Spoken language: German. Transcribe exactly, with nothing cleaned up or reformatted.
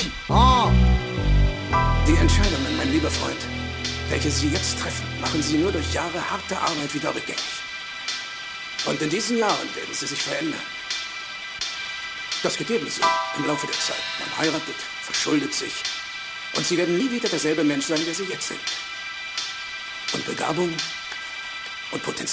Oh. Die Entscheidungen, mein lieber Freund, welche Sie jetzt treffen, machen Sie nur durch Jahre harter Arbeit wieder rückgängig. Und in diesen Jahren werden Sie sich verändern. Das geht ebenso im Laufe der Zeit. Man heiratet, verschuldet sich und Sie werden nie wieder derselbe Mensch sein, der Sie jetzt sind. Und Begabung und Potenzial